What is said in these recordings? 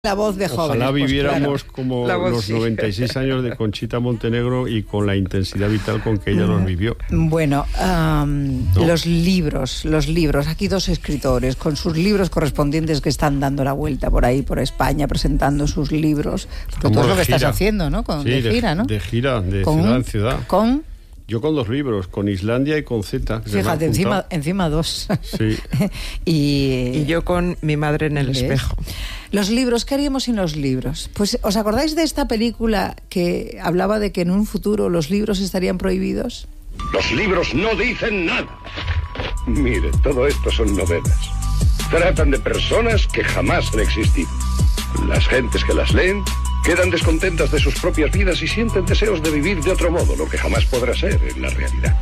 La voz de jóvenes. Ojalá viviéramos pues, como los sí. 96 años de Conchita Montenegro y con la intensidad vital con que ella los vivió. Bueno, ¿No? los libros. Aquí dos escritores con sus libros correspondientes que están dando la vuelta por ahí, por España, presentando sus libros. Porque Estamos todo es lo de que estás gira. haciendo, ¿no? Sí, De gira, ¿no? De gira, de Con- ciudad en ciudad. Con, Yo con 2 libros, con Islandia y con Z. que se me han fíjate, juntado. encima dos. Sí. Y yo con Mi madre en el ¿Ves? espejo. Los libros, ¿qué haríamos sin los libros? Pues, ¿os acordáis de esta película que hablaba de que en un futuro los libros estarían prohibidos? Los libros no dicen nada. Mire, todo esto son novelas. Tratan de personas que jamás han existido. Las gentes que las leen quedan descontentas de sus propias vidas y sienten deseos de vivir de otro modo, lo que jamás podrá ser en la realidad.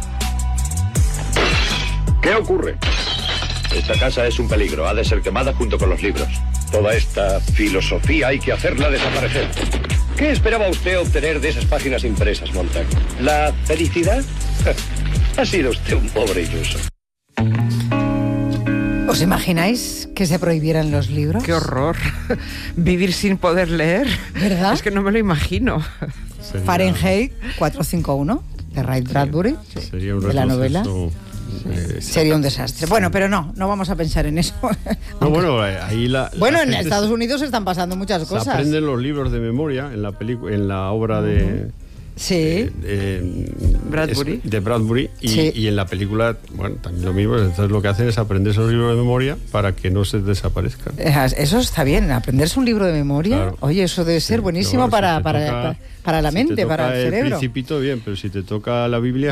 ¿Qué ocurre? Esta casa es un peligro, ha de ser quemada junto con los libros. Toda esta filosofía hay que hacerla desaparecer. ¿Qué esperaba usted obtener de esas páginas impresas, Montag? ¿La felicidad? Ha sido usted un pobre iluso. ¿Os imagináis que se prohibieran los libros? ¡Qué horror! Vivir sin poder leer. ¿Verdad? Es que no me lo imagino. Sería- Fahrenheit 451 de Ray Bradbury, Sería un de la novela. retroceso, Sería un desastre. Bueno, pero no vamos a pensar en eso. No, bueno, ahí la Bueno, en gente Estados Unidos están pasando muchas se cosas. aprenden los libros de memoria en la obra de Sí. Bradbury. de Bradbury Sí. y en la película, bueno, también lo mismo. Entonces lo que hacen es aprender esos libros de memoria para que no se desaparezcan. Eso está bien, aprenderse un libro de memoria. Claro. Oye, eso debe ser Sí, buenísimo pero si para, te toca- para la si mente, te toca para el cerebro. Principito, bien, pero si te toca la Biblia,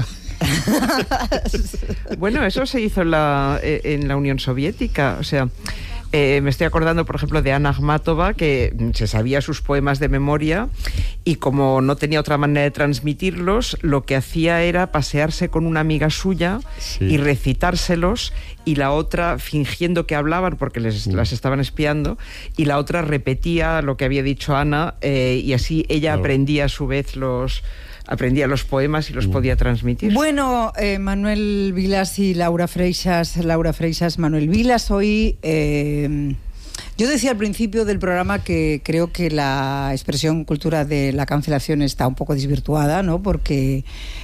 Bueno, eso se hizo en la Unión Soviética. O sea, me estoy acordando, por ejemplo, de Ana Akhmatova, que se sabía sus poemas de memoria y como no tenía otra manera de transmitirlos, lo que hacía era pasearse con una amiga suya Sí. y recitárselos, y la otra fingiendo que hablaban porque las estaban espiando, y la otra repetía lo que había dicho Ana, y así ella Claro. aprendía a su vez aprendía los poemas y los podía transmitir. Bueno, Manuel Vilas y Laura Freixas, Manuel Vilas, hoy... yo decía al principio del programa que creo que la expresión cultura de la cancelación está un poco desvirtuada, ¿no? Porque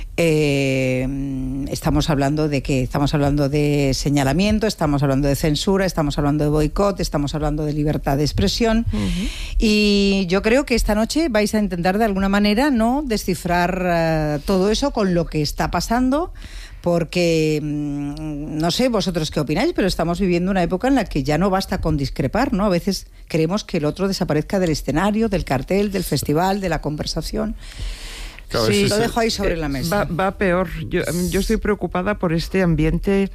estamos hablando de qué, estamos hablando de señalamiento, estamos hablando de censura, estamos hablando de boicot, estamos hablando de libertad de expresión. Y yo creo que esta noche vais a intentar de alguna manera, ¿no?, descifrar todo eso con lo que está pasando. Porque, no sé vosotros qué opináis, pero estamos viviendo una época en la que ya no basta con discrepar, ¿no? A veces queremos que el otro desaparezca del escenario, del cartel, del festival, de la conversación. Claro, Sí, ese lo es- dejo ahí sobre la mesa. Va peor. Yo estoy preocupada por este ambiente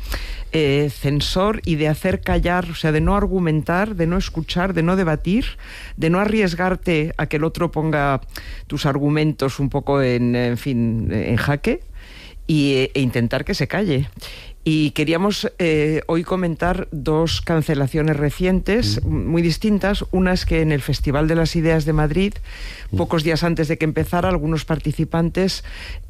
censor y de hacer callar, o sea, de no argumentar, de no escuchar, de no debatir, de no arriesgarte a que el otro ponga tus argumentos un poco en jaque, e intentar que se calle. Y queríamos hoy comentar 2 cancelaciones recientes muy distintas. Una es que en el Festival de las Ideas de Madrid, pocos días antes de que empezara, algunos participantes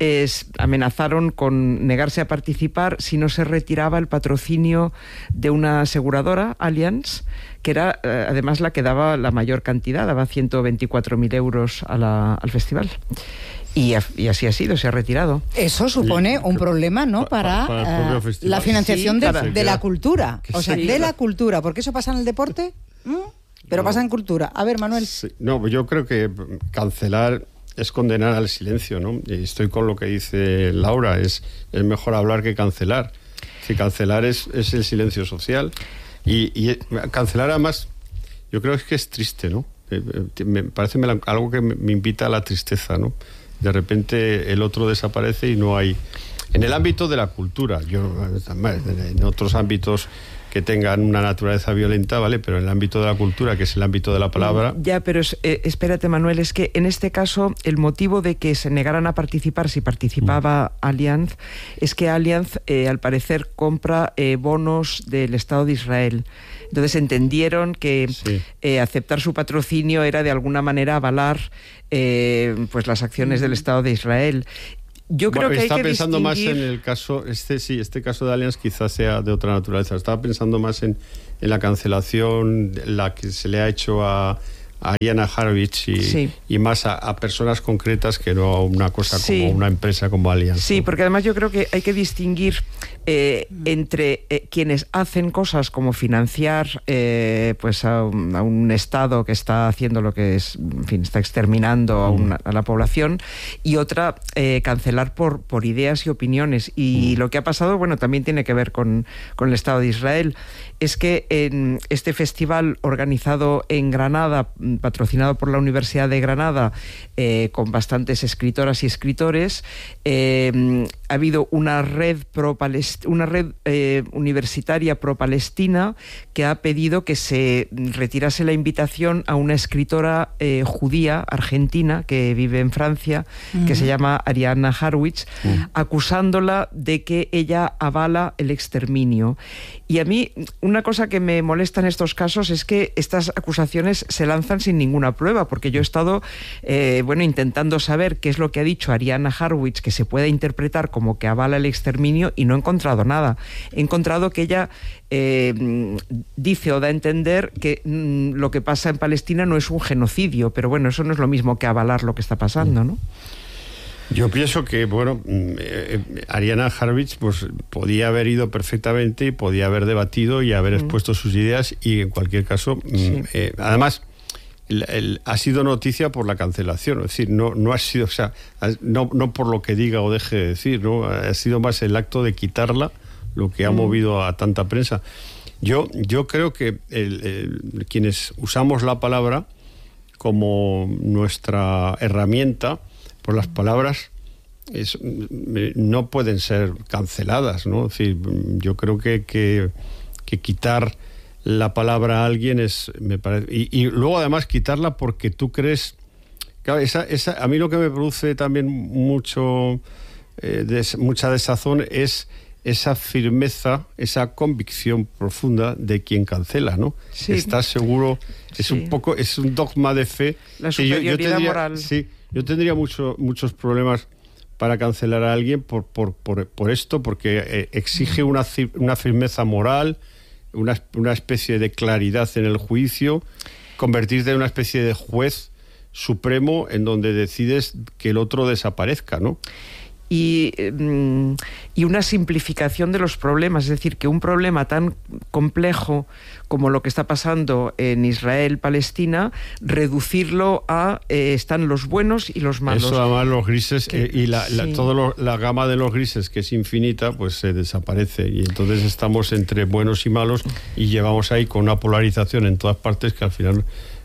amenazaron con negarse a participar si no se retiraba el patrocinio de una aseguradora, Allianz, que era además la que daba la mayor cantidad, daba 124.000 euros al festival. Y así ha sido, se ha retirado. Eso supone un problema, ¿no?, para para el propio festival. la financiación Sí, de, para- de la cultura. O sea, sí. de la cultura. Porque eso pasa en el deporte, pero pasa en cultura. A ver, Manuel. Sí. No, pues yo creo que cancelar es condenar al silencio, ¿no? Y estoy con lo que dice Laura, es mejor hablar que cancelar. Que cancelar es el silencio social. Y cancelar además, yo creo que es triste, ¿no? Me parece algo que me invita a la tristeza, ¿no? De repente el otro desaparece y no hay... En el ámbito de la cultura, en otros ámbitos que tengan una naturaleza violenta, ¿vale? Pero en el ámbito de la cultura, que es el ámbito de la palabra... Ya, pero espérate, Manuel, es que en este caso el motivo de que se negaran a participar si participaba Allianz es que Allianz, al parecer, compra bonos del Estado de Israel. Entonces entendieron que Sí. aceptar su patrocinio era de alguna manera avalar pues las acciones del Estado de Israel. Yo creo que está hay que pensando más distinguir... en el caso, este caso de Allianz quizás sea de otra naturaleza. Estaba pensando más en la cancelación, la que se le ha hecho a Ariana Harwich y más a personas concretas que no a una cosa como una empresa como Allianz. Sí, porque además yo creo que hay que distinguir entre quienes hacen cosas como financiar pues a un Estado que está haciendo lo que es, en fin, está exterminando a la población, y otra, cancelar por ideas y opiniones. Y lo que ha pasado, bueno, también tiene que ver con el Estado de Israel. Es que en este festival organizado en Granada, patrocinado por la Universidad de Granada, con bastantes escritoras y escritores, ha habido una red universitaria pro-palestina que ha pedido que se retirase la invitación a una escritora judía argentina que vive en Francia, que se llama Ariana Harwich, acusándola de que ella avala el exterminio. Y a mí, una cosa que me molesta en estos casos es que estas acusaciones se lanzan sin ninguna prueba, porque yo he estado intentando saber qué es lo que ha dicho Ariana Harwich que se pueda interpretar como que avala el exterminio, y no he encontrado nada. He encontrado que ella dice o da a entender que lo que pasa en Palestina no es un genocidio, pero bueno, eso no es lo mismo que avalar lo que está pasando, ¿no? Yo pienso que, bueno, Ariana Harwich pues podía haber ido perfectamente y podía haber debatido y haber expuesto sus ideas, y en cualquier caso, además, ha sido noticia por la cancelación, es decir, no ha sido, o sea, no por lo que diga o deje de decir, ¿no? Ha sido más el acto de quitarla lo que ha movido a tanta prensa. Yo creo que quienes usamos la palabra como nuestra herramienta, pues las palabras no pueden ser canceladas, ¿no? Es decir, yo creo que quitar la palabra a alguien me parece, y luego además quitarla porque tú crees, claro, a mí lo que me produce también mucha desazón es esa firmeza, esa convicción profunda de quien cancela, ¿no? Sí. Estás seguro, es un dogma de fe. La superioridad moral. Sí, yo tendría muchos problemas para cancelar a alguien por esto, porque exige una firmeza moral, una especie de claridad en el juicio, convertirte en una especie de juez supremo en donde decides que el otro desaparezca, ¿no? Y una simplificación de los problemas, es decir, que un problema tan complejo como lo que está pasando en Israel-Palestina, reducirlo a están los buenos y los malos. Eso, además, los grises toda la gama de los grises, que es infinita, pues se desaparece, y entonces estamos entre buenos y malos, y llevamos ahí con una polarización en todas partes que al final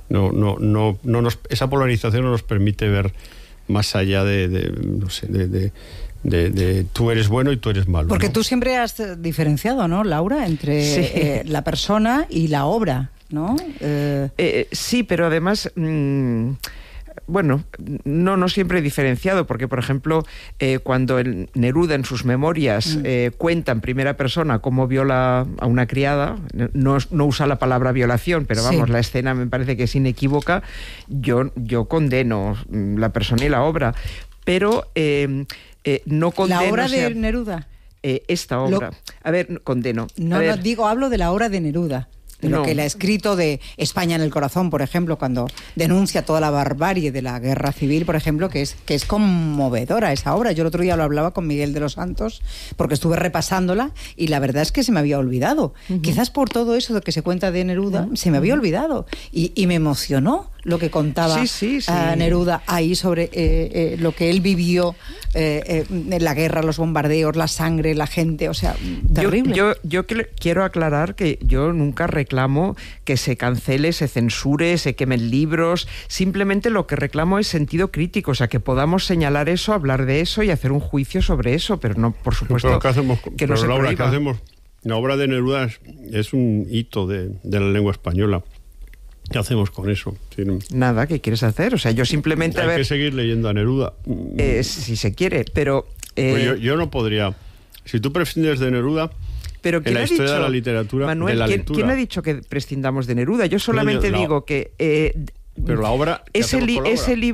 esa polarización no nos permite ver más allá de tú eres bueno y tú eres malo. Porque ¿no? Tú siempre has diferenciado, ¿no, Laura, entre la persona y la obra, ¿no? Sí, pero además, bueno, no siempre he diferenciado, porque, por ejemplo, cuando Neruda en sus memorias cuenta en primera persona cómo viola a una criada, no usa la palabra violación, pero vamos, la escena me parece que es inequívoca, yo condeno la persona y la obra, pero no condeno... ¿La obra de Neruda? Esta obra. A ver, condeno. Hablo de la obra de Neruda. De lo que él ha escrito, de España en el corazón, por ejemplo, cuando denuncia toda la barbarie de la guerra civil, por ejemplo, que es conmovedora esa obra. Yo el otro día lo hablaba con Miguel de los Santos, porque estuve repasándola, y la verdad es que se me había olvidado. Quizás por todo eso de que se cuenta de Neruda, se me había olvidado. Y me emocionó lo que contaba Neruda ahí sobre lo que él vivió, la guerra, los bombardeos, la sangre, la gente, o sea, terrible. Yo quiero aclarar que yo nunca reclamo que se cancele, se censure, se quemen libros. Simplemente lo que reclamo es sentido crítico, o sea, que podamos señalar eso, hablar de eso y hacer un juicio sobre eso, pero no, por supuesto, que no se prohíba. ¿Qué hacemos? La obra de Neruda es un hito de la lengua española. ¿Qué hacemos con eso? Sí, nada, ¿qué quieres hacer? O sea, yo simplemente... Hay que seguir leyendo a Neruda. Si se quiere, pero... Pues yo no podría... Si tú prescindes de Neruda... Pero en la historia de la literatura, Manuel, de la lectura... ¿quién ha dicho que prescindamos de Neruda? Yo solamente digo que... pero la obra... Ese libro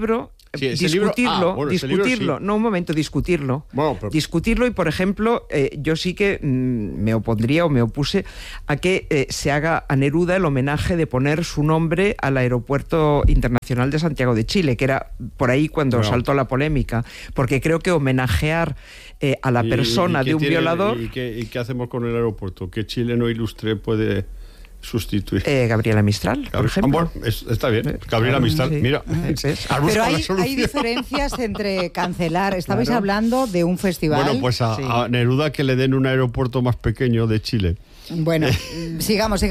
Sí, discutirlo, ese libro sí. no, un momento, discutirlo. Bueno, pero... Discutirlo y, por ejemplo, yo sí que me opondría o me opuse a que se haga a Neruda el homenaje de poner su nombre al Aeropuerto Internacional de Santiago de Chile, que era por ahí cuando saltó la polémica, porque creo que homenajear a la persona de un violador... ¿Y qué hacemos con el aeropuerto? ¿Qué chileno ilustre puede sustituir? Gabriela Mistral, por ejemplo. Bueno, está bien. Gabriela Mistral, sí. Mira. Pero hay diferencias entre cancelar. Estabais hablando de un festival. Bueno, pues a Neruda que le den un aeropuerto más pequeño de Chile. Bueno, sigamos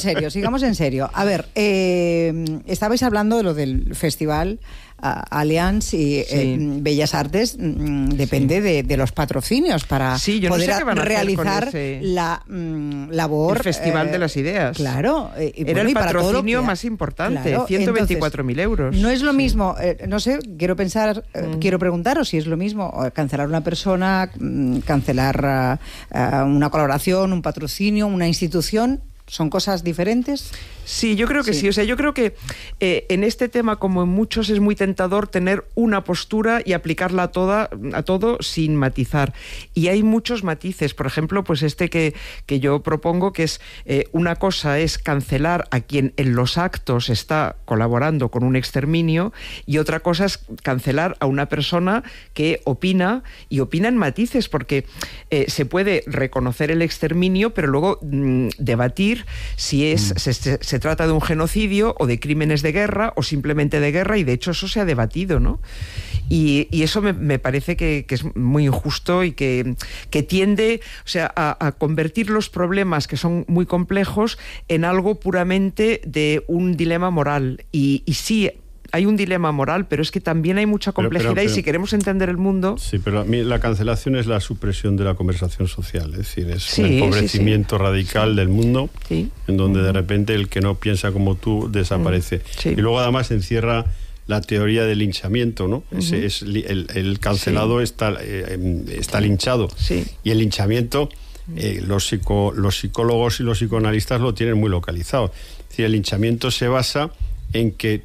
en serio. A ver, estabais hablando de lo del festival Allianz y Bellas Artes, depende de los patrocinios para poder realizar la labor. El Festival de las Ideas. Claro. Era el patrocinio más importante, claro, 124.000 euros. No es lo mismo, no sé, quiero preguntaros si es lo mismo cancelar una persona, cancelar una colaboración, un patrocinio, una institución. ¿Son cosas diferentes? Sí, yo creo que sí. O sea, yo creo que en este tema, como en muchos, es muy tentador tener una postura y aplicarla a todo sin matizar. Y hay muchos matices. Por ejemplo, pues que yo propongo, que es una cosa es cancelar a quien en los actos está colaborando con un exterminio, y otra cosa es cancelar a una persona que opina, y opina en matices, porque se puede reconocer el exterminio, pero luego debatir si se trata de un genocidio o de crímenes de guerra o simplemente de guerra, y de hecho eso se ha debatido, ¿no? Y eso me parece que es muy injusto y que tiende, o sea, a convertir los problemas, que son muy complejos, en algo puramente de un dilema moral. Y sí, hay un dilema moral, pero es que también hay mucha complejidad, y si queremos entender el mundo... Sí, pero a mí la cancelación es la supresión de la conversación social, es decir, es un empobrecimiento radical del mundo, en donde de repente el que no piensa como tú desaparece. Y luego además encierra la teoría del linchamiento, ¿no? El cancelado está linchado. Y el linchamiento, los psicólogos y los psicoanalistas lo tienen muy localizado. Es decir, el linchamiento se basa en que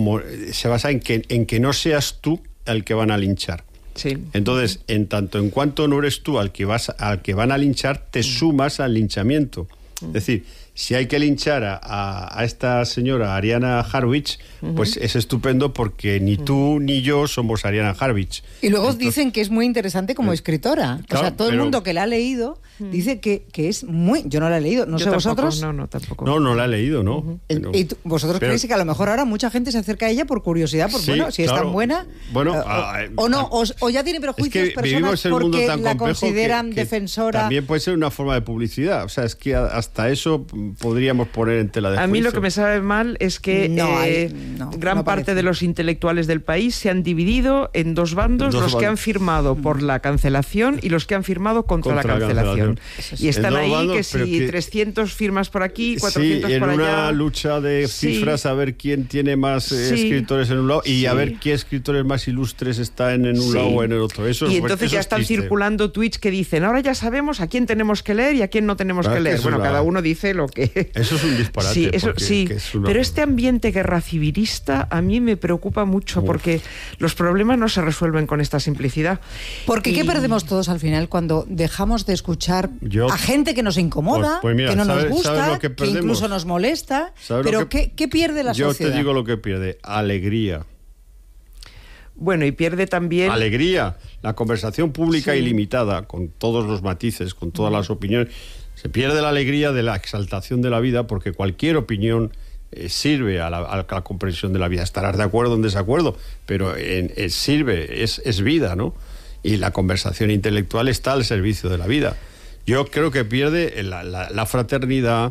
no seas tú al que van a linchar. Entonces, en tanto en cuanto no eres tú al que van a linchar, te sumas al linchamiento. Es decir, si hay que linchar a esta señora Ariana Harwich, pues es estupendo, porque ni tú ni yo somos Ariana Harwich. Y luego dicen que es muy interesante como escritora. Claro, o sea, todo el mundo que la ha leído dice que es muy... Yo no la he leído, no sé vosotros. No, tampoco. No la he leído, ¿no? ¿Y vosotros creéis que a lo mejor ahora mucha gente se acerca a ella por curiosidad? Por, si es tan buena... o ya tiene prejuicios personas porque la consideran defensora... También puede ser una forma de publicidad. O sea, es que hasta eso podríamos poner en tela de juicio. A mí lo que me sabe mal es que gran parte de los intelectuales del país se han dividido en dos bandos, que han firmado por la cancelación y los que han firmado contra la cancelación. Y están ahí bandos, que si 300 firmas por aquí, 400 por allá. En una lucha de cifras, a ver quién tiene más escritores en un lado y a ver qué escritores más ilustres están en un lado o en el otro. Y entonces ya están circulando tweets que dicen, ahora ya sabemos a quién tenemos que leer y a quién no tenemos que leer. Bueno, cada uno dice lo que... Eso es un disparate. Pero este ambiente guerra civilista a mí me preocupa mucho, porque los problemas no se resuelven con esta simplicidad. Porque ¿qué perdemos todos al final cuando dejamos de escuchar a gente que nos incomoda, que no nos gusta, que incluso nos molesta? Pero ¿qué pierde la sociedad? Yo te digo lo que pierde: alegría. Bueno, y pierde también... Alegría. La conversación pública ilimitada, con todos los matices, con todas las opiniones. Se pierde la alegría de la exaltación de la vida, porque cualquier opinión sirve a la comprensión de la vida. Estarás de acuerdo o en desacuerdo, pero sirve, es vida, ¿no? Y la conversación intelectual está al servicio de la vida. Yo creo que pierde la fraternidad,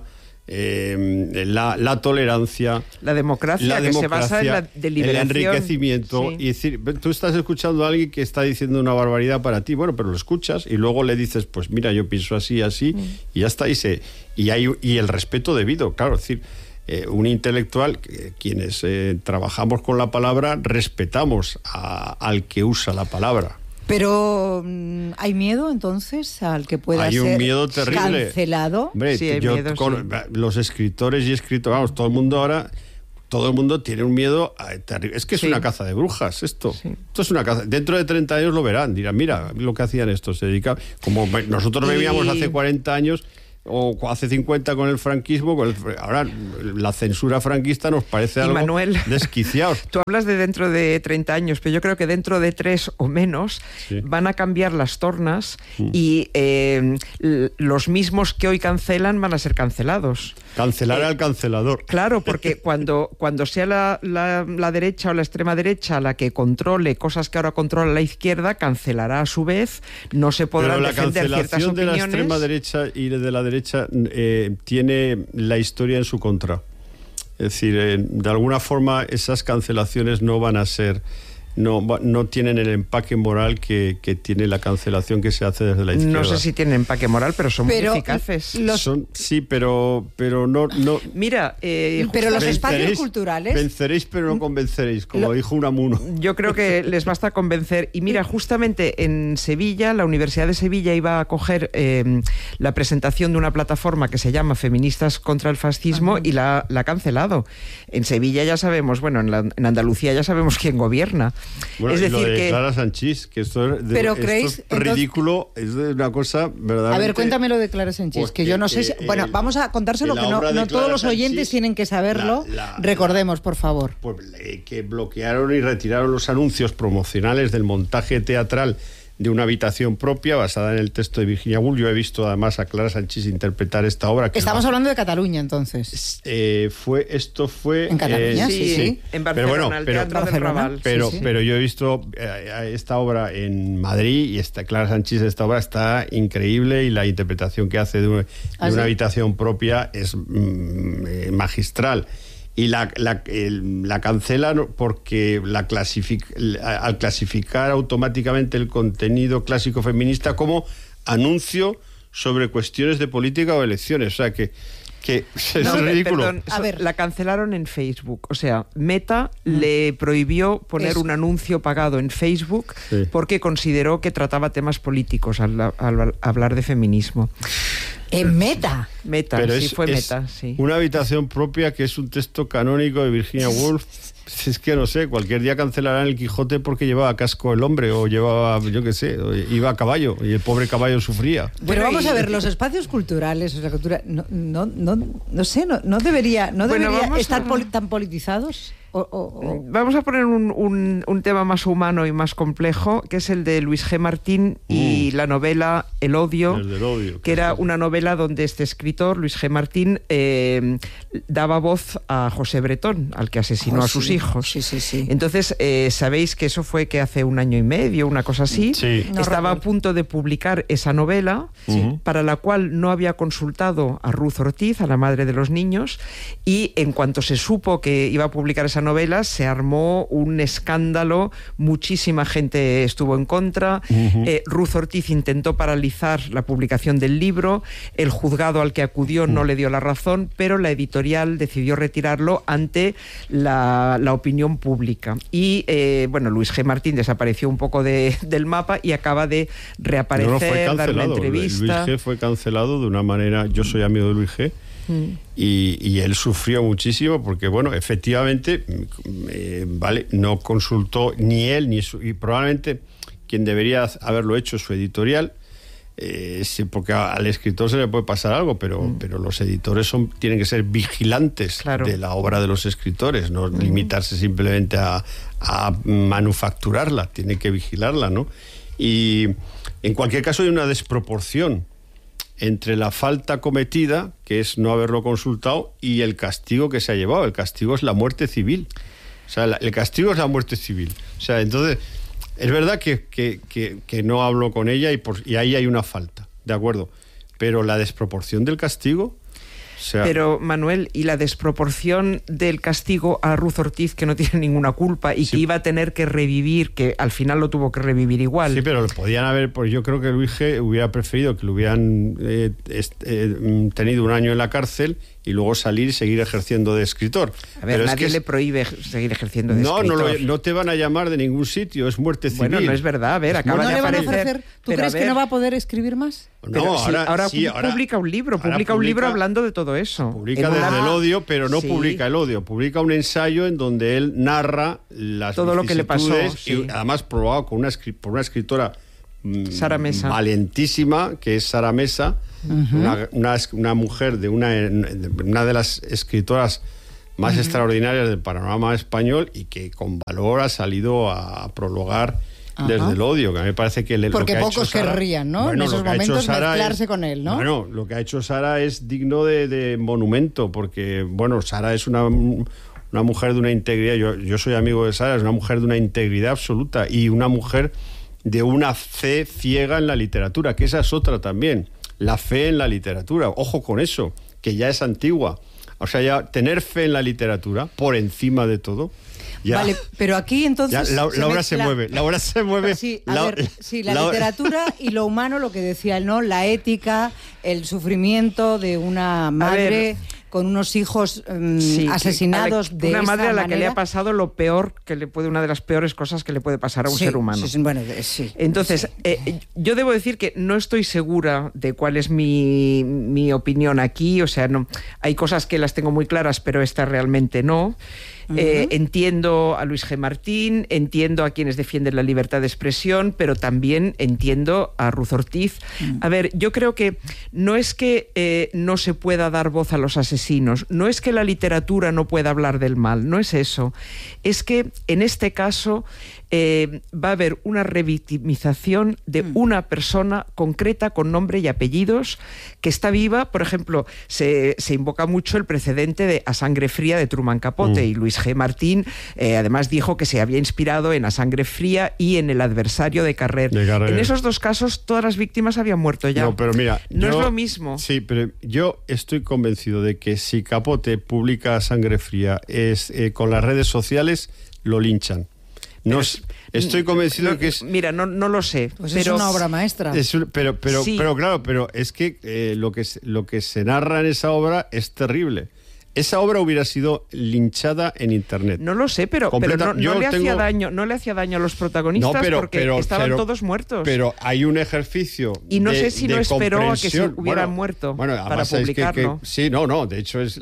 la tolerancia, la democracia, que se basa en la deliberación, el enriquecimiento. Y decir, tú estás escuchando a alguien que está diciendo una barbaridad para ti, bueno, pero lo escuchas y luego le dices, pues mira, yo pienso así, y ya está. Y el respeto debido, claro, es decir, un intelectual, quienes trabajamos con la palabra, respetamos al que usa la palabra. Pero ¿hay miedo entonces al que pueda ser un miedo terrible. Cancelado? Hombre, los escritores y vamos, todo el mundo ahora, todo el mundo tiene un miedo terrible. Es que es una caza de brujas esto. Sí. Esto es una caza. Dentro de 30 años lo verán. Dirán, mira lo que hacían estos. Se dedicaban, como nosotros bebíamos hace 40 años o hace 50 con el franquismo, ahora la censura franquista nos parece algo Manuel, desquiciado. Tú hablas de dentro de 30 años, pero yo creo que dentro de 3 o menos van a cambiar las tornas y los mismos que hoy cancelan van a ser cancelados. Cancelar al cancelador. Claro, porque cuando sea la derecha o la extrema derecha la que controle cosas que ahora controla la izquierda, cancelará a su vez, no se podrán defender ciertas opiniones. Pero la cancelación de la extrema derecha y de la derecha tiene la historia en su contra. Es decir, de alguna forma esas cancelaciones no van a ser... No tienen el empaque moral que tiene la cancelación que se hace desde la izquierda. No sé si tienen empaque moral, pero son muy eficaces. Sí, pero no... Mira, pero los espacios culturales... Venceréis, pero no convenceréis, como dijo Unamuno. Yo creo que les basta convencer. Y mira, justamente en Sevilla, la Universidad de Sevilla iba a acoger la presentación de una plataforma que se llama Feministas contra el Fascismo y la ha cancelado. En Sevilla ya sabemos, bueno, en Andalucía ya sabemos quién gobierna. Bueno, es decir, lo de Clara Sanchís, que esto es ridículo, es de una cosa verdaderamente... A ver, cuéntame lo de Clara Sanchís, que yo no sé si... Bueno, vamos a contárselo, que no todos los oyentes Sanchís, tienen que saberlo. Recordemos, por favor. Pues que bloquearon y retiraron los anuncios promocionales del montaje teatral de una habitación propia basada en el texto de Virginia Woolf. Yo he visto además a Clara Sanchís interpretar esta obra. Estamos hablando de Cataluña, entonces. Esto fue... En Cataluña, sí. En Barcelona, el Teatro del Raval. Pero yo he visto esta obra en Madrid y Clara Sanchís, esta obra está increíble y la interpretación que hace de una habitación propia es magistral. Y la cancelan porque al clasificar automáticamente el contenido clásico feminista como anuncio sobre cuestiones de política o elecciones. O sea que es ridículo. Perdón, la cancelaron en Facebook. O sea, Meta le prohibió poner un anuncio pagado en Facebook porque consideró que trataba temas políticos al hablar de feminismo. ¿En Meta? Meta, pero fue Meta, sí. Una habitación propia que es un texto canónico de Virginia Woolf. Es que no sé, cualquier día cancelarán el Quijote porque llevaba casco el hombre o llevaba, yo qué sé, iba a caballo y el pobre caballo sufría. Pero vamos a ver, los espacios culturales, o sea, cultura, no sé, no debería estar tan politizados. Vamos a poner un tema más humano y más complejo, que es el de Luis G. Martín y la novela El odio, que era una novela donde este escritor, Luis G. Martín, daba voz a José Bretón, al que asesinó a sus hijos. Sí. Entonces, sabéis que eso fue que hace 1 año y medio, una cosa así, estaba a punto de publicar esa novela, para la cual no había consultado a Ruth Ortiz, a la madre de los niños, y en cuanto se supo que iba a publicar esa novela, se armó un escándalo, muchísima gente estuvo en contra, Ruth Ortiz intentó paralizar la publicación del libro, el juzgado al que acudió no le dio la razón, pero la editorial decidió retirarlo ante la opinión pública. Y Luis G. Martín desapareció un poco del mapa y acaba de reaparecer, dar una entrevista. Luis G. fue cancelado de una manera... Yo soy amigo de Luis G., y él sufrió muchísimo porque, bueno, efectivamente, no consultó ni él y probablemente quien debería haberlo hecho su editorial, porque al escritor se le puede pasar algo, pero los editores tienen que ser vigilantes de la obra de los escritores, no limitarse simplemente a manufacturarla, tienen que vigilarla, ¿no? Y en cualquier caso hay una desproporción entre la falta cometida, que es no haberlo consultado, y el castigo que se ha llevado. El castigo es la muerte civil. O sea, el castigo es la muerte civil. O sea, entonces, es verdad que no hablo con ella y ahí hay una falta, ¿de acuerdo? Pero la desproporción del castigo... Pero, Manuel, ¿y la desproporción del castigo a Ruth Ortiz, que no tiene ninguna culpa y que iba a tener que revivir, que al final lo tuvo que revivir igual? Sí, pero lo podían haber... Pues yo creo que Luis G. hubiera preferido que lo hubieran tenido 1 año en la cárcel y luego salir y seguir ejerciendo de escritor. A ver, pero nadie le prohíbe seguir ejerciendo de escritor. No te van a llamar de ningún sitio, es muerte civil. Bueno, no es verdad, a ver, acaba de aparecer... ¿Tú crees que no va a poder escribir más? Pero ahora publica un libro, hablando de todo eso. Publica desde el odio, pero no publica el odio. Publica un ensayo en donde él narra las todo lo que le pasó. Y además probado por una escritora Sara Mesa, valentísima, que es Sara Mesa, una mujer de una de las escritoras más extraordinarias del panorama español y que con valor ha salido a prologar desde el odio, que a mí me parece que porque lo que pocos querrían, ¿no? Bueno, en esos momentos mezclarse con él, ¿no? Bueno, lo que ha hecho Sara es digno de monumento, porque, bueno, Sara es una mujer de una integridad, yo soy amigo de Sara, es una mujer de una integridad absoluta y una mujer de una fe ciega en la literatura, que esa es otra también, la fe en la literatura, ojo con eso, que ya es antigua, o sea, ya tener fe en la literatura por encima de todo. Ya, vale, pero aquí entonces... Laura se mueve. Sí, la literatura y lo humano, lo que decía él, ¿no? La ética, el sufrimiento de una madre con unos hijos asesinados de esa manera. Una madre a la que le ha pasado lo peor una de las peores cosas que le puede pasar a un ser humano. Entonces, yo debo decir que no estoy segura de cuál es mi opinión aquí, o sea, no, hay cosas que las tengo muy claras, pero esta realmente no. Entiendo a Luis G. Martín, entiendo a quienes defienden la libertad de expresión, pero también entiendo a Ruth Ortiz. A ver, yo creo que no es que no se pueda dar voz a los asesinos, no es que la literatura no pueda hablar del mal, no es eso. Es que en este caso va a haber una revictimización de una persona concreta con nombre y apellidos que está viva. Por ejemplo, se invoca mucho el precedente de A Sangre Fría de Truman Capote y Luis G. Martín además dijo que se había inspirado en A Sangre Fría y en El adversario de Carrer. En esos dos casos todas las víctimas habían muerto ya. No, pero mira, no es lo mismo. Sí, pero yo estoy convencido de que si Capote publica A Sangre Fría con las redes sociales, lo linchan. Estoy convencido de que es... Mira, no lo sé. Pues pero, es una obra maestra. Pero claro, pero es que lo que se narra en esa obra es terrible. Esa obra hubiera sido linchada en internet. No lo sé, pero no le hacía daño a los protagonistas porque estaban todos muertos. Pero hay un ejercicio y no sé si no esperó a que se hubieran muerto para publicarlo. De hecho es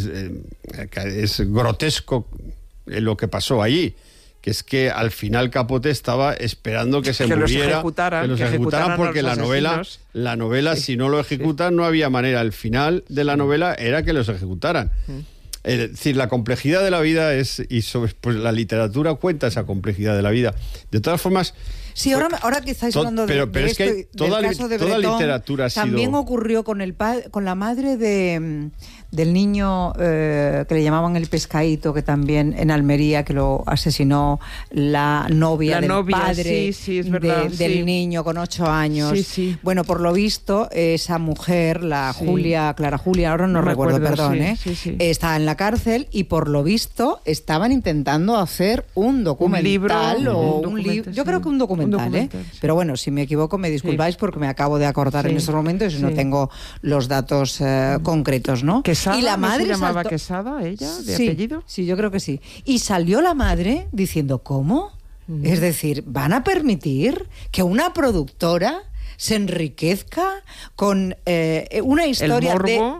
grotesco lo que pasó allí. Que es que al final Capote estaba esperando que se muriera, que los ejecutaran porque la novela si no lo ejecutan no había manera. El final de la novela era que los ejecutaran. Es decir, la complejidad de la vida pues la literatura cuenta esa complejidad de la vida. De todas formas... Sí, ahora que estáis hablando de pero es esto, que toda literatura ha sido... También ocurrió con la madre del niño que le llamaban el Pescadito, que también en Almería, que lo asesinó la novia del padre del niño con 8 años. Sí. Bueno, por lo visto, esa mujer, Clara Julia, ahora no recuerdo, perdón, está en la cárcel y por lo visto estaban intentando hacer un documental un libro. Yo creo que un documental. Pero bueno, si me equivoco me disculpáis porque me acabo de acordar en estos momentos y no tengo los datos concretos, ¿no? ¿Quesada? Y la madre ¿no se llamaba Quesada ella, de apellido? Sí, yo creo que sí. Y salió la madre diciendo, ¿cómo? Es decir, ¿van a permitir que una productora se enriquezca con una historia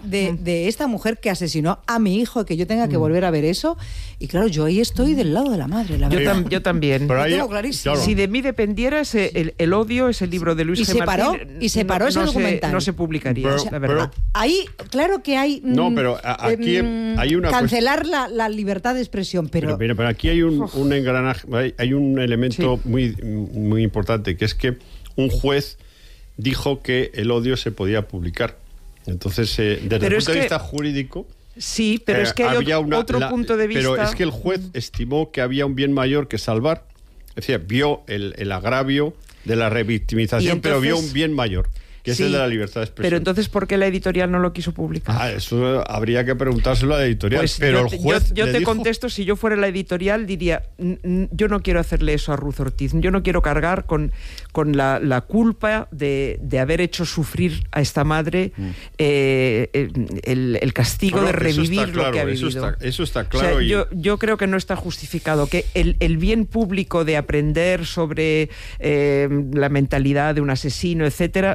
de esta mujer que asesinó a mi hijo y que yo tenga que volver a ver eso? Y claro, yo ahí estoy del lado de la madre, la verdad. Yo también. Lo tengo clarísimo. Claro. Si de mí dependiera, el odio, ese libro de Luis G. Martín... Y se paró ese documental. No se publicaría, la verdad. Ahí, claro que hay... pero aquí hay una... Cancelar la libertad de expresión, pero aquí hay un engranaje, hay un elemento muy, muy importante, que es que un juez dijo que el odio se podía publicar. Entonces, desde el punto de vista jurídico... Sí, pero es que hay otro punto de vista... Pero es que el juez estimó que había un bien mayor que salvar. Es decir, vio el agravio de la revictimización, pero vio un bien mayor, que es el de la libertad de expresión. Pero entonces, ¿por qué la editorial no lo quiso publicar? Eso habría que preguntárselo a la editorial. Pues pero el juez yo te dijo... contesto, si yo fuera la editorial, diría, yo no quiero hacerle eso a Ruth Ortiz, yo no quiero cargar con la culpa de haber hecho sufrir a esta madre el castigo de revivir lo que ha vivido. Eso está claro. O sea, yo creo que no está justificado, que el bien público de aprender sobre la mentalidad de un asesino, etcétera, no justifica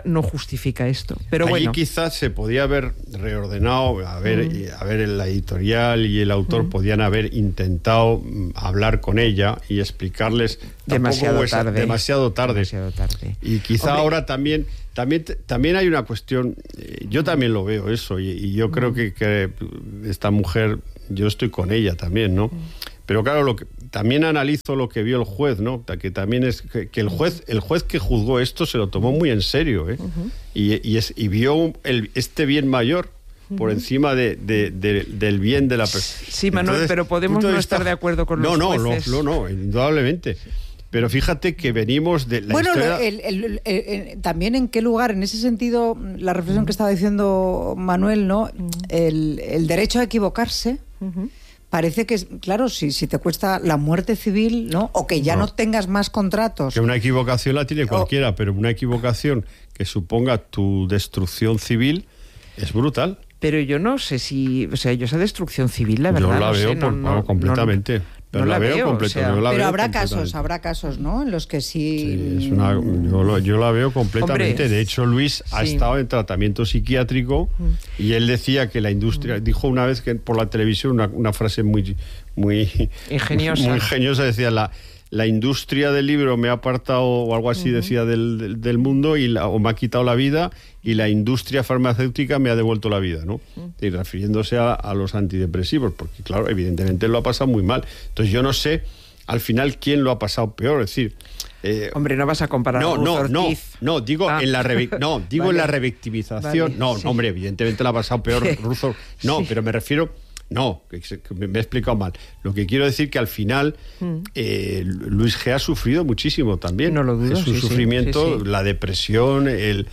justifica esto. Pero allí bueno, quizás se podía haber reordenado, a ver, la editorial y el autor podían haber intentado hablar con ella y explicarles demasiado tarde. Y quizá ahora también hay una cuestión, yo también lo veo eso, y yo creo que esta mujer, yo estoy con ella también, ¿no? Pero claro, también analizo lo que vio el juez, ¿no? Que también es que el juez que juzgó esto se lo tomó muy en serio, ¿eh? Y vio este bien mayor por encima del bien de la persona. Sí, Manuel, entonces, pero podemos no estar de acuerdo con los jueces. No, indudablemente. Pero fíjate que venimos de la historia... también en qué lugar, en ese sentido, la reflexión que estaba diciendo Manuel, ¿no? El derecho a equivocarse... Parece que, claro, si te cuesta la muerte civil, ¿no? O que ya no tengas más contratos. Que una equivocación la tiene cualquiera, pero una equivocación que suponga tu destrucción civil es brutal. Pero yo no sé si... O sea, yo esa destrucción civil, la verdad, yo la no veo sé, completamente. Pero no la veo completamente. Pero habrá casos, ¿no? En los que sí... yo la veo completamente. Hombre, de hecho, Luis ha estado en tratamiento psiquiátrico y él decía que la industria... Dijo una vez que por la televisión una frase muy ingeniosa. Muy ingeniosa, decía la industria del libro me ha apartado, o algo así decía, del mundo, o me ha quitado la vida, y la industria farmacéutica me ha devuelto la vida, ¿no? Y refiriéndose a los antidepresivos, porque claro, evidentemente lo ha pasado muy mal. Entonces yo no sé, al final, quién lo ha pasado peor, es decir... hombre, no vas a comparar a Ruth Ortiz. Digo en la revictimización. Vale, hombre, evidentemente la ha pasado peor Ruth. No, pero me refiero... No, que me he explicado mal. Lo que quiero decir que al final Luis G. ha sufrido muchísimo también. No lo dudo. Su sufrimiento, la depresión, el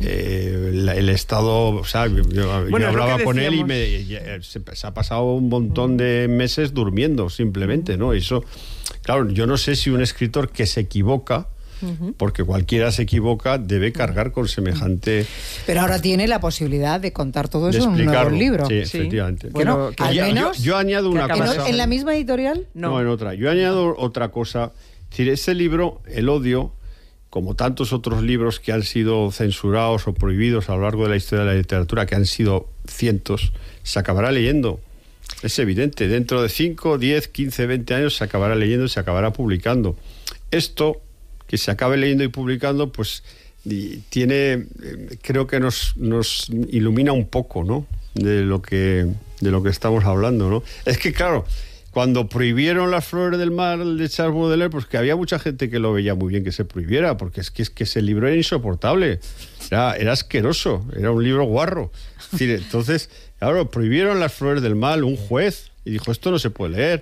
estado... O sea, yo hablaba con él y se ha pasado un montón de meses durmiendo, simplemente, ¿no? Eso, claro, yo no sé si un escritor que se equivoca... Porque cualquiera se equivoca, debe cargar con semejante... Pero ahora tiene la posibilidad de contar todo eso en un nuevo libro. Sí, efectivamente. Bueno, al menos... Yo añado una cosa... ¿En la misma editorial? No, en otra. Yo añado otra cosa. Es decir, ese libro, El odio, como tantos otros libros que han sido censurados o prohibidos a lo largo de la historia de la literatura, que han sido cientos, se acabará leyendo. Es evidente. Dentro de 5, 10, 15, 20 años se acabará leyendo y se acabará publicando. Esto... que se acabe leyendo y publicando, pues tiene, creo que nos ilumina un poco, ¿no? De lo que estamos hablando, ¿no? Es que claro, cuando prohibieron Las flores del mal de Charles Baudelaire, pues que había mucha gente que lo veía muy bien que se prohibiera, porque es que ese libro era insoportable, era asqueroso, era un libro guarro. Es decir, entonces, claro, prohibieron Las flores del mal, un juez, y dijo, esto no se puede leer.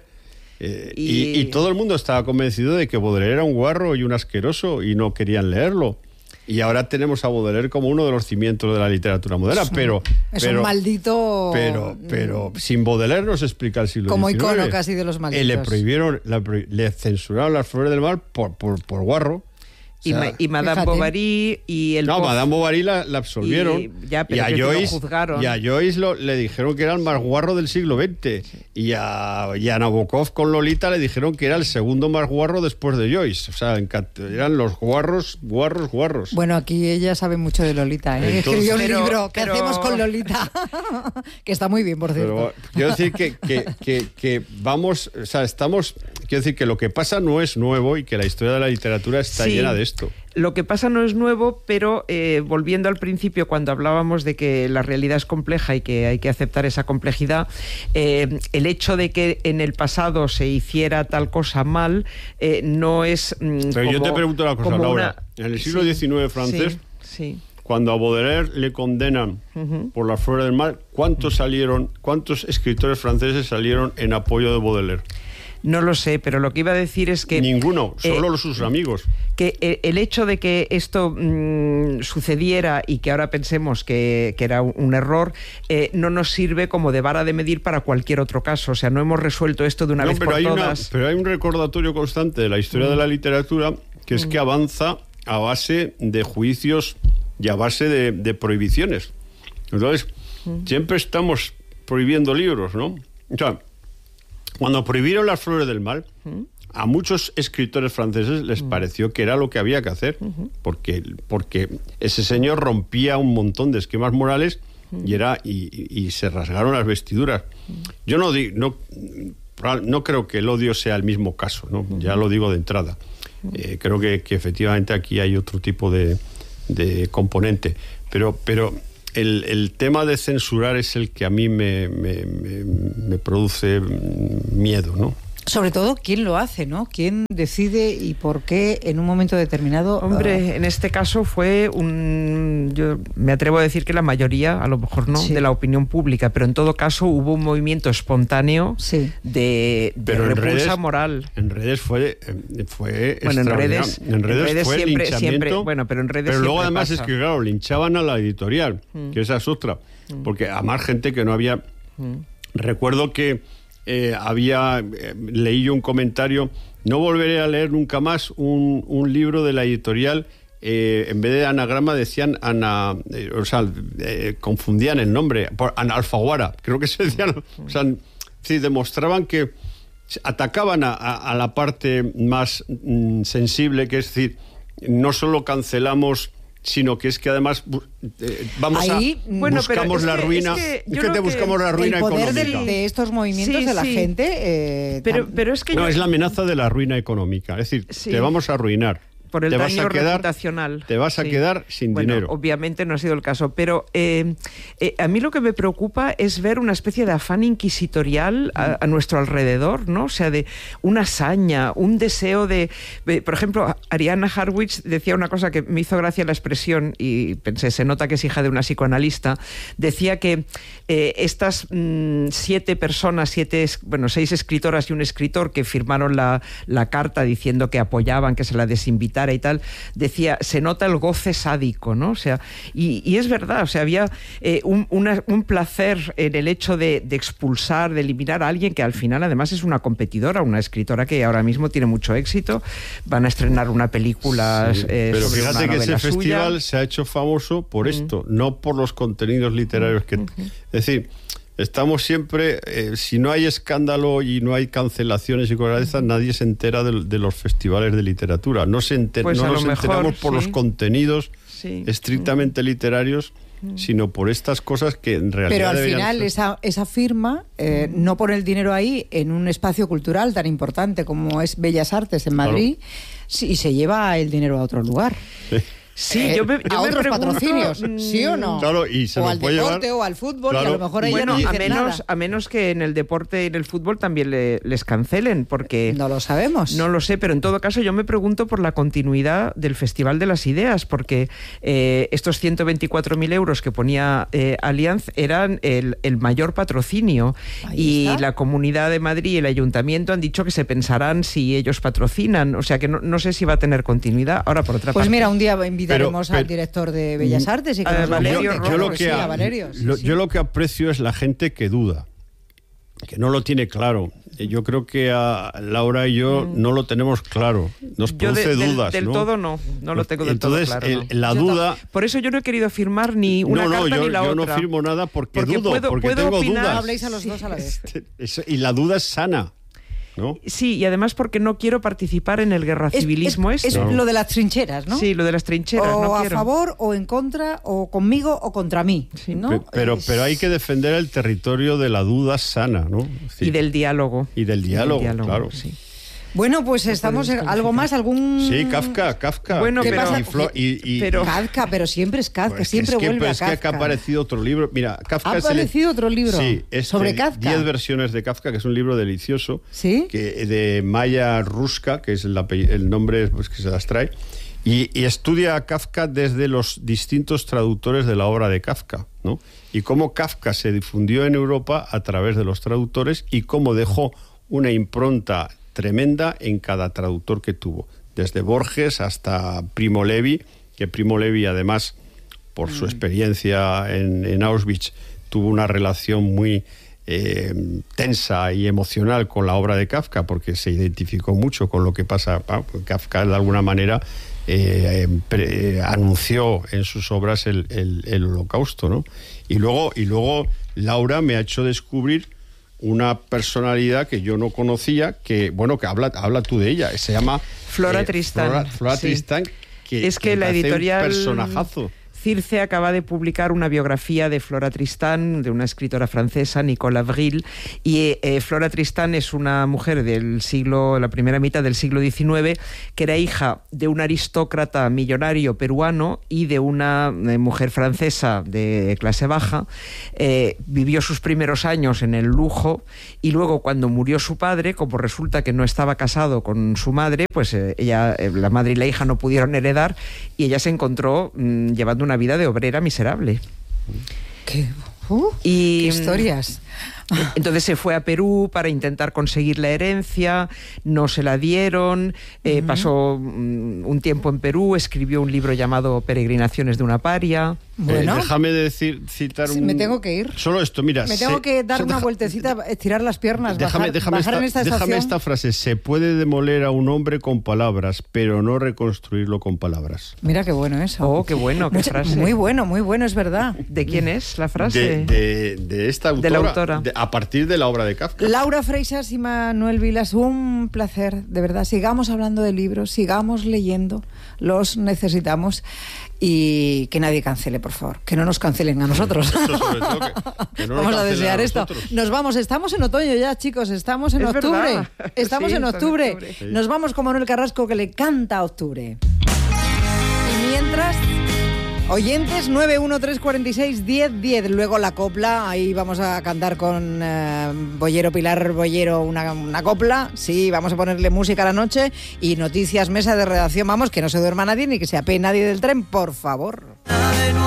Y todo el mundo estaba convencido de que Baudelaire era un guarro y un asqueroso y no querían leerlo. Y ahora tenemos a Baudelaire como uno de los cimientos de la literatura moderna, es un maldito... Pero sin Baudelaire no se explica el siglo XIX. Como icono casi de los malditos. Le censuraron Las flores del mal por guarro. O sea, y Madame Bovary y el... No, Madame Bovary la absolvieron. Y a Joyce le dijeron que era el más guarro del siglo XX. Sí. Y a Nabokov con Lolita le dijeron que era el segundo más guarro después de Joyce. O sea, eran los guarros. Bueno, aquí ella sabe mucho de Lolita, ¿eh? Escribió un libro, ¿qué hacemos con Lolita? Que está muy bien, por cierto. Pero quiero decir que vamos... O sea, estamos... Quiero decir que lo que pasa no es nuevo y que la historia de la literatura está llena de esto. Lo que pasa no es nuevo, pero volviendo al principio, cuando hablábamos de que la realidad es compleja y que hay que aceptar esa complejidad, el hecho de que en el pasado se hiciera tal cosa mal no es... pero yo te pregunto una cosa, Laura. En el siglo XIX francés, cuando a Baudelaire le condenan por Las flores del mal, ¿cuántos escritores franceses salieron en apoyo de Baudelaire? No lo sé, pero lo que iba a decir es que... Ninguno, solo sus amigos. Que el hecho de que esto sucediera y que ahora pensemos que era un error, no nos sirve como de vara de medir para cualquier otro caso. O sea, no hemos resuelto esto de una vez por todas. Pero hay un recordatorio constante de la historia de la literatura, que es que avanza a base de juicios y a base de prohibiciones. Entonces, siempre estamos prohibiendo libros, ¿no? O sea, cuando prohibieron Las flores del mal, a muchos escritores franceses les pareció que era lo que había que hacer, porque ese señor rompía un montón de esquemas morales y se rasgaron las vestiduras. Yo no creo que el odio sea el mismo caso, ¿no? Ya lo digo de entrada. Creo que efectivamente aquí hay otro tipo de componente, pero el tema de censurar es el que a mí me produce miedo, ¿no? Sobre todo, ¿quién lo hace, no? ¿Quién decide y por qué en un momento determinado? Hombre, en este caso fue yo me atrevo a decir que la mayoría, a lo mejor no, de la opinión pública, pero en todo caso hubo un movimiento espontáneo de repulsa moral. En redes fue bueno, en redes fue siempre, bueno, pero en redes pero luego siempre además pasa. es que, claro, linchaban a la editorial, que esa es otra, porque a más gente que no había... Recuerdo que leí yo un comentario: no volveré a leer nunca más un libro de la editorial, en vez de anagrama decían confundían el nombre por Alfaguara, creo que se decían, o sea, sí, demostraban que atacaban a la parte más sensible, que es decir, no solo cancelamos, sino que es que además buscamos la ruina. Buscamos la ruina económica. El poder de estos movimientos de la gente. Pero es que es la amenaza de la ruina económica. Es decir, te vamos a arruinar. Por el daño reputacional. Te vas a quedar sin dinero. Obviamente no ha sido el caso, pero a mí lo que me preocupa es ver una especie de afán inquisitorial a nuestro alrededor, ¿no? O sea, de una saña, un deseo de... Por ejemplo, Arianna Harwitz decía una cosa que me hizo gracia la expresión, y pensé, se nota que es hija de una psicoanalista. Decía que estas 6 escritoras y un escritor que firmaron la carta diciendo que apoyaban que se la desinvitara y tal, decía, se nota el goce sádico, ¿no? O sea, y es verdad, o sea, había un placer en el hecho de expulsar, de eliminar a alguien que al final además es una competidora, una escritora que ahora mismo tiene mucho éxito. Van a estrenar una película pero sobre fíjate una que ese novela festival suya. se ha hecho famoso por esto, no por los contenidos literarios que... Es decir, estamos siempre, si no hay escándalo y no hay cancelaciones y cosas de estas, nadie se entera de los festivales de literatura. No nos enteramos por los contenidos estrictamente literarios, sino por estas cosas que en realidad... Pero al final esa firma no pone el dinero ahí en un espacio cultural tan importante como es Bellas Artes en Madrid, y se lleva el dinero a otro lugar. Sí, yo me otros pregunto, patrocinios, ¿sí o no? Claro, y se o lo al puede deporte llevar, o al fútbol, claro. y a lo mejor bueno, no dicen nada. a menos que en el deporte y en el fútbol también les cancelen, porque... No lo sabemos. No lo sé, pero en todo caso yo me pregunto por la continuidad del Festival de las Ideas, porque estos 124.000 euros que ponía Allianz eran el mayor patrocinio. Ahí y está. la Comunidad de Madrid y el Ayuntamiento han dicho que se pensarán si ellos patrocinan, o sea que no sé si va a tener continuidad. Ahora, por otra Pues parte... mira, un día invitaremos pero- al director de Bellas Artes y que nos Valerio lo cuente. yo lo Rojo, que a Valerio, yo lo que aprecio es la gente que duda, que no lo tiene claro. Yo creo que a Laura y yo no lo tenemos claro. Nos produce dudas, del ¿no? todo no lo tengo del Entonces, todo claro. la duda... Por eso yo no he querido firmar ni una carta ni la yo otra. no firmo nada porque dudo, puedo tengo opinar. dudas. Habléis a los dos a la vez. Y la duda es sana, ¿no? Sí, y además porque no quiero participar en el guerracivilismo es este. lo de las trincheras, ¿no? Sí, lo de las trincheras, o no a quiero. favor o en contra, o conmigo o contra mí, ¿no? Pero hay que defender el territorio de la duda sana, ¿no? Sí. Y del diálogo. Y del diálogo, claro. Sí. Bueno, pues estamos en algo más, algún... Sí, Kafka. Bueno, ¿Qué pero, pasa? pero Kafka, pero siempre es Kafka, Pues siempre vuelve a es Kafka. que ha aparecido otro libro. Mira, Kafka ¿Ha aparecido otro libro? Sí, sobre Kafka. 10 versiones de Kafka, que es un libro delicioso. ¿Sí? Que, de Maya Ruska, que es el nombre pues, que se las trae. Y estudia a Kafka desde los distintos traductores de la obra de Kafka, ¿no? Y cómo Kafka se difundió en Europa a través de los traductores y cómo dejó una impronta tremenda en cada traductor que tuvo, desde Borges hasta Primo Levi, que Primo Levi además, por su experiencia en Auschwitz, tuvo una relación muy tensa y emocional con la obra de Kafka, porque se identificó mucho con lo que pasa. Kafka de alguna manera anunció en sus obras el Holocausto, ¿no? Y luego Laura me ha hecho descubrir una personalidad que yo no conocía, que habla tú de ella, se llama Flora Tristán. Flora sí. Tristán, es que la editorial un personajazo. Circe acaba de publicar una biografía de Flora Tristán, de una escritora francesa, Nicole Avril, y Flora Tristán es una mujer la primera mitad del siglo XIX, que era hija de un aristócrata millonario peruano y de una mujer francesa de clase baja. Vivió sus primeros años en el lujo y luego, cuando murió su padre, como resulta que no estaba casado con su madre, pues la madre y la hija no pudieron heredar y ella se encontró llevando una vida de obrera miserable. ¿Qué historias? Entonces se fue a Perú para intentar conseguir la herencia, no se la dieron, pasó un tiempo en Perú, escribió un libro llamado Peregrinaciones de una paria. Bueno, déjame citar me tengo que ir. Solo esto, mira. Me tengo que dar una vueltecita, estirar las piernas, bajar en esta estación. Déjame esta frase: se puede demoler a un hombre con palabras, pero no reconstruirlo con palabras. Mira qué bueno eso. Oh, qué bueno, qué frase. Muy bueno, es verdad. ¿De quién es la frase? De esta autora. De la autora. A partir de la obra de Kafka. Laura Freixas y Manuel Vilas, un placer, de verdad. Sigamos hablando de libros, sigamos leyendo, los necesitamos. Y que nadie cancele, por favor. Que no nos cancelen a nosotros. Eso sobre todo, que no vamos nos a desear esto. Nosotros. Nos vamos, estamos en otoño ya, chicos. Estamos en octubre. Verdad. Estamos en octubre. Sí. Nos vamos con Manuel Carrasco, que le canta octubre. Y mientras, oyentes, 913461010. Luego la copla, ahí vamos a cantar con Pilar Bollero una copla. Sí, vamos a ponerle música a la noche. Y noticias, mesa de redacción. Vamos, que no se duerma nadie ni que se apee nadie del tren, por favor.